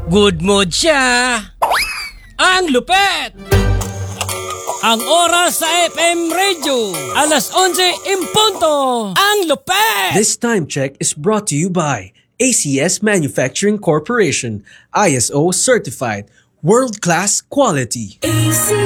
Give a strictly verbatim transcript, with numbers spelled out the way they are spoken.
Good mood siya. Ang lupet! Ang oras sa F M Radio, alas onse in punto. Ang lupet! This time check is brought to you by A C S Manufacturing Corporation, I S O certified, world-class quality. A C